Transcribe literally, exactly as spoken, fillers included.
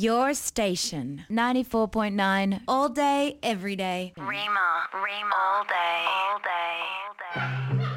Your station, ninety-four point nine, all day, every day. Rima, Rima, all day, all day, all day.